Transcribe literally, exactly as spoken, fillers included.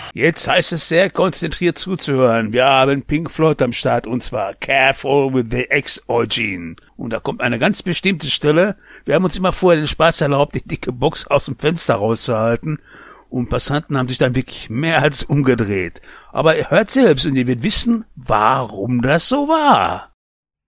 Jetzt heißt es sehr konzentriert zuzuhören. Wir haben Pink Floyd am Start und zwar Careful with the Ex-Origin. Und da kommt eine ganz bestimmte Stelle. Wir haben uns immer vorher den Spaß erlaubt, die dicke Box aus dem Fenster rauszuhalten. Und Passanten haben sich dann wirklich mehr als umgedreht. Aber ihr hört selbst und ihr werdet wissen, warum das so war.